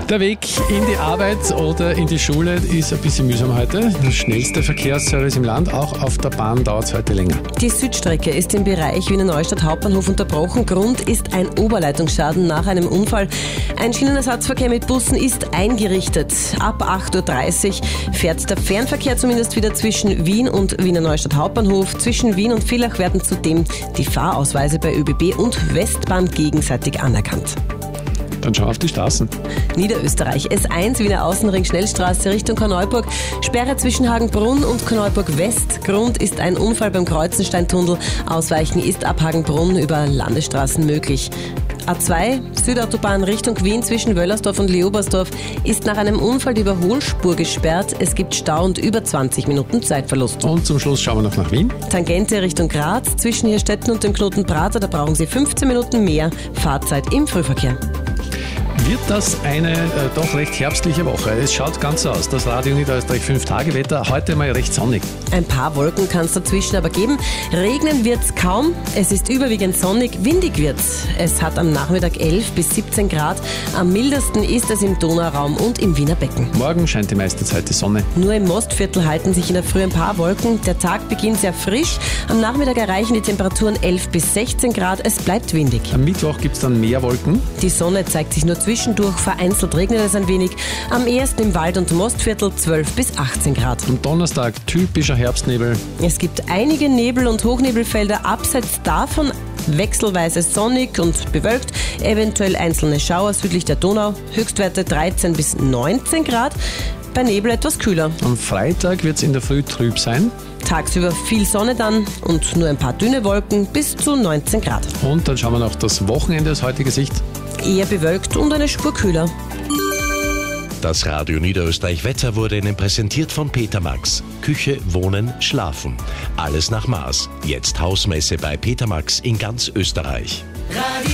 Der Weg in die Arbeit oder in die Schule ist ein bisschen mühsam heute. Der schnellste Verkehrsservice im Land, auch auf der Bahn dauert es heute länger. Die Südstrecke ist im Bereich Wiener Neustadt Hauptbahnhof unterbrochen. Grund ist ein Oberleitungsschaden nach einem Unfall. Ein Schienenersatzverkehr mit Bussen ist eingerichtet. Ab 8.30 Uhr fährt der Fernverkehr zumindest wieder zwischen Wien und Wiener Neustadt Hauptbahnhof. Zwischen Wien und Villach werden zudem die Fahrausweise bei ÖBB und Westbahn gegenseitig anerkannt. Dann schau auf die Straßen. Niederösterreich, S1 Wiener Außenring Schnellstraße Richtung Korneuburg. Sperre zwischen Hagenbrunn und Korneuburg West. Grund ist ein Unfall beim Kreuzensteintunnel. Ausweichen ist ab Hagenbrunn über Landesstraßen möglich. A2 Südautobahn Richtung Wien zwischen Wöllersdorf und Leobersdorf ist nach einem Unfall die Überholspur gesperrt. Es gibt Stau und über 20 Minuten Zeitverlust. Und zum Schluss schauen wir noch nach Wien. Tangente Richtung Graz zwischen Hirstetten und dem Knoten Prater. Da brauchen Sie 15 Minuten mehr Fahrzeit im Frühverkehr. Wird das eine doch recht herbstliche Woche? Es schaut ganz so aus. Das Radio Niederösterreich 5-Tage-Wetter, heute mal recht sonnig. Ein paar Wolken kann es dazwischen aber geben. Regnen wird es kaum. Es ist überwiegend sonnig, windig wird's. Es hat am Nachmittag 11 bis 17 Grad. Am mildesten ist es im Donauraum und im Wiener Becken. Morgen scheint die meiste Zeit die Sonne. Nur im Mostviertel halten sich in der Früh ein paar Wolken. Der Tag beginnt sehr frisch. Am Nachmittag erreichen die Temperaturen 11 bis 16 Grad. Es bleibt windig. Am Mittwoch gibt es dann mehr Wolken. Die Sonne zeigt sich nur zwischendurch, vereinzelt regnet es ein wenig. Am ehesten im Wald- und Mostviertel 12 bis 18 Grad. Am Donnerstag typischer Herbstnebel. Es gibt einige Nebel- und Hochnebelfelder. Abseits davon wechselweise sonnig und bewölkt. Eventuell einzelne Schauer südlich der Donau. Höchstwerte 13 bis 19 Grad. Bei Nebel etwas kühler. Am Freitag wird es in der Früh trüb sein. Tagsüber viel Sonne dann und nur ein paar dünne Wolken bis zu 19 Grad. Und dann schauen wir noch das Wochenende aus heutiger Sicht. Eher bewölkt und eine Spur kühler. Das Radio Niederösterreich Wetter wurde Ihnen präsentiert von Peter Max. Küche, Wohnen, Schlafen. Alles nach Maß. Jetzt Hausmesse bei Peter Max in ganz Österreich.